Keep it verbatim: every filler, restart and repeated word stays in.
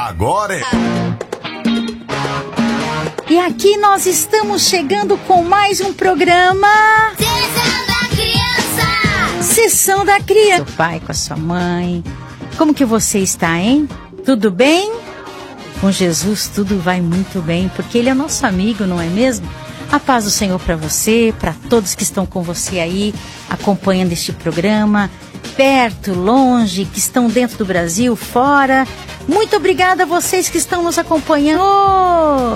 Agora é... E aqui nós estamos chegando com mais um programa... Sessão da Criança! Sessão da Criança. Seu pai com a sua mãe. Como que você está, hein? Tudo bem? Com Jesus tudo vai muito bem, porque Ele é nosso amigo, não é mesmo? A paz do Senhor para você, para todos que estão com você aí, acompanhando este programa, perto, longe, que estão dentro do Brasil, fora. Muito obrigada a vocês que estão nos acompanhando.